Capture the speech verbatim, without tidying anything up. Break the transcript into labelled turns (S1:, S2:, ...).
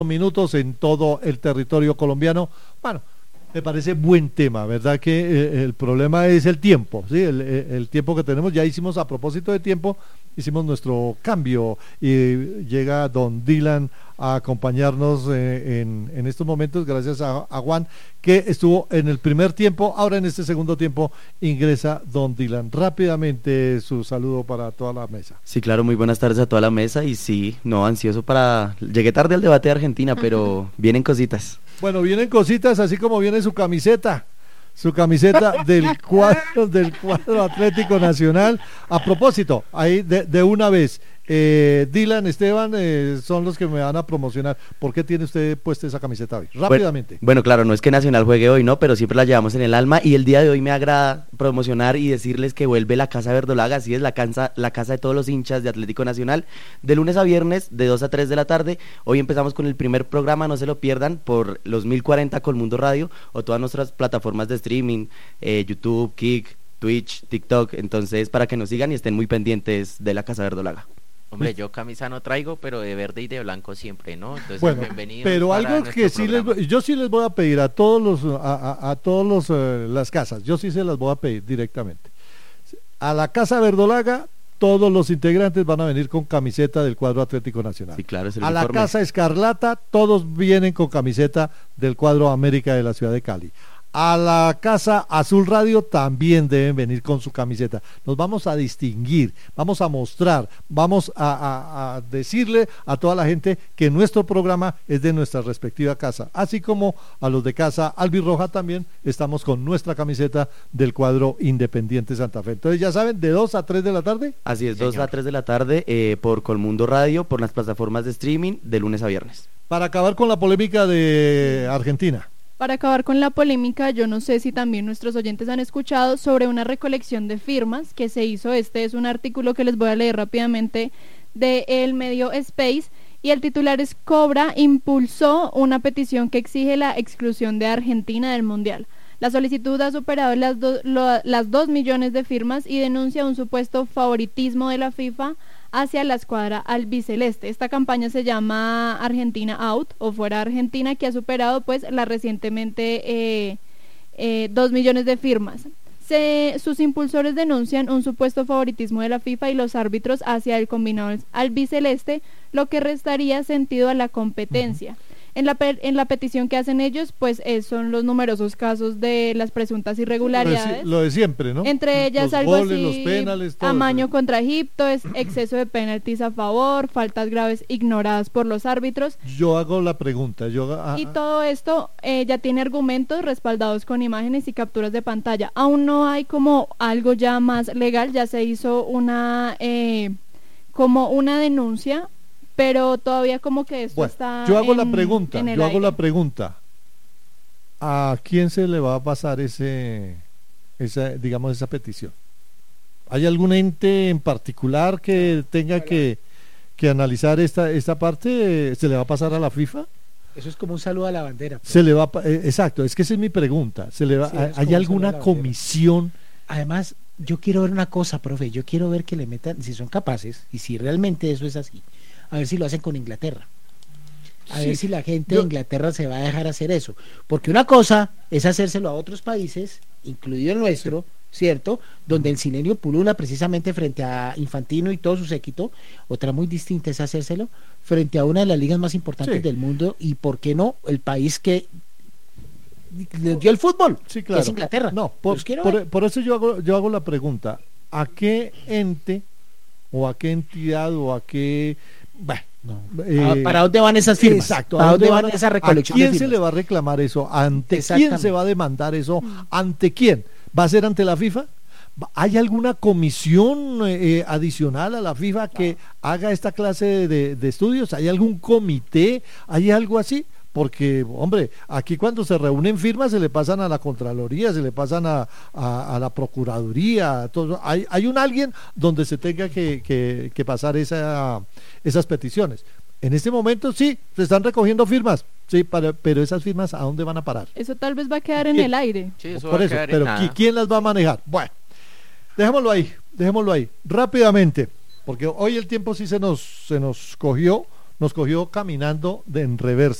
S1: minutos en todo el territorio colombiano. Bueno, me parece buen tema, ¿verdad? Que eh, el problema es el tiempo, ¿sí? El, el tiempo que tenemos. Ya hicimos, a propósito de tiempo, hicimos nuestro cambio y llega don Dylan a acompañarnos eh, en, en estos momentos, gracias a, a Juan, que estuvo en el primer tiempo. Ahora en este segundo tiempo ingresa don Dylan. Rápidamente su saludo para toda la mesa.
S2: Sí, claro, muy buenas tardes a toda la mesa y sí, no, ansioso para... Llegué tarde al debate de Argentina, pero vienen cositas.
S1: Bueno, vienen cositas, así como viene su camiseta, su camiseta del cuadro, del cuadro Atlético Nacional. A propósito, ahí de, de una vez, eh, Dylan, Esteban, eh, son los que me van a promocionar. ¿Por qué tiene usted puesta esa camiseta hoy? Rápidamente.
S2: Bueno, bueno, claro, no es que Nacional juegue hoy, ¿no? Pero siempre la llevamos en el alma y el día de hoy me agrada promocionar y decirles que vuelve la Casa Verdolaga, así es, la casa, la casa de todos los hinchas de Atlético Nacional, de lunes a viernes, de dos a tres de la tarde. Hoy empezamos con el primer programa, no se lo pierdan, por los mil cuarenta Colmundo Radio o todas nuestras plataformas de streaming, eh, YouTube, Kik, Twitch, TikTok, entonces para que nos sigan y estén muy pendientes de la Casa Verdolaga.
S3: Hombre, yo camisa no traigo, pero de verde y de blanco siempre, ¿no? Entonces,
S1: bueno,
S3: bienvenidos.
S1: Pero algo que sí les, yo sí les voy a pedir a todos los, a, a, a todos los, uh, las casas, yo sí se las voy a pedir directamente. A la Casa Verdolaga, todos los integrantes van a venir con camiseta del cuadro Atlético Nacional.
S2: Sí, claro, es el
S1: a
S2: uniforme.
S1: La Casa Escarlata, todos vienen con camiseta del cuadro América de la ciudad de Cali. A la Casa Azul Radio también deben venir con su camiseta. Nos vamos a distinguir, vamos a mostrar, vamos a, a, a decirle a toda la gente que nuestro programa es de nuestra respectiva casa, así como a los de Casa Albirroja también estamos con nuestra camiseta del cuadro Independiente Santa Fe. Entonces ya saben, de dos a tres de la tarde.
S2: Así es,
S3: sí,
S2: dos a tres de la tarde eh, por Colmundo Radio, por las plataformas de streaming, de lunes a viernes.
S1: Para acabar con la polémica de Argentina.
S4: Para acabar con la polémica, yo no sé si también nuestros oyentes han escuchado sobre una recolección de firmas que se hizo. Este es un artículo que les voy a leer rápidamente del medio Space y el titular es: Cobra impulsó una petición que exige la exclusión de Argentina del Mundial. La solicitud ha superado las, do, lo, las dos millones de firmas y denuncia un supuesto favoritismo de la FIFA hacia la escuadra albiceleste. Esta campaña se llama Argentina Out o Fuera Argentina, que ha superado pues la recientemente eh, eh, dos millones de firmas. Se, sus impulsores denuncian un supuesto favoritismo de la FIFA y los árbitros hacia el combinado albiceleste, lo que restaría sentido a la competencia. Uh-huh. En la, en la petición que hacen ellos, pues eh, son los numerosos casos de las presuntas irregularidades.
S1: Lo de, lo de siempre, ¿no?
S4: Entre ellas
S1: los
S4: algo
S1: goles,
S4: así,
S1: los penales, todo
S4: amaño
S1: eso.
S4: Contra Egipto, es exceso de penaltis a favor, faltas graves ignoradas por los árbitros.
S1: Yo hago la pregunta. Yo, ah,
S4: y todo esto eh, ya tiene argumentos respaldados con imágenes y capturas de pantalla. Aún no hay como algo ya más legal, ya se hizo una eh, como una denuncia, pero todavía como que esto
S1: bueno,
S4: está
S1: yo hago
S4: en,
S1: la pregunta,
S4: en el
S1: yo
S4: aire.
S1: hago la pregunta, ¿a quién se le va a pasar ese, esa, digamos, esa petición? ¿Hay algún ente en particular que tenga que, que analizar esta, esta parte? ¿Se le va a pasar a la FIFA?
S5: Eso es como un saludo a la bandera. Pues.
S1: Se le va, eh, exacto, es que esa es mi pregunta. ¿Se le va, sí, ¿Hay alguna comisión?
S5: Además, yo quiero ver una cosa, profe, yo quiero ver que le metan, si son capaces, y si realmente eso es así, a ver si lo hacen con Inglaterra, a sí, ver si la gente yo, de Inglaterra se va a dejar hacer eso, porque una cosa es hacérselo a otros países, incluido el nuestro, sí. ¿cierto? Donde el silencio pulula precisamente frente a Infantino y todo su séquito. Otra muy distinta es hacérselo frente a una de las ligas más importantes sí. del mundo, y por qué no, el país que le dio el fútbol,
S1: sí, claro.
S5: que es Inglaterra.
S1: No, por, por, por eso yo hago, yo hago la pregunta, ¿a qué ente o a qué entidad o a qué... Bueno,
S5: no. eh, ¿para dónde van esas firmas?
S1: Exacto,
S5: ¿para dónde van
S1: a,
S5: esas recolecciones?
S1: ¿A quién se le va a reclamar eso? ¿Ante quién se va a demandar eso? ¿Ante quién? ¿Va a ser ante la FIFA? ¿Hay alguna comisión eh, adicional a la FIFA que haga esta clase de, de, de estudios? ¿Hay algún comité? ¿Hay algo así? Porque, hombre, aquí cuando se reúnen firmas se le pasan a la Contraloría, se le pasan a, a, a la Procuraduría, todo. Hay, hay un alguien donde se tenga que, que, que pasar esa, esas peticiones. En este momento sí, se están recogiendo firmas, sí, para, pero esas firmas ¿a dónde van a parar?
S4: Eso tal vez va a quedar en el aire.
S3: Sí, eso
S1: Por
S3: va
S1: eso,
S3: a quedar
S1: pero
S3: en nada.
S1: ¿quién las va a manejar? Bueno, dejémoslo ahí, dejémoslo ahí, rápidamente, porque hoy el tiempo sí se nos, se nos cogió. nos cogió caminando de en reversa.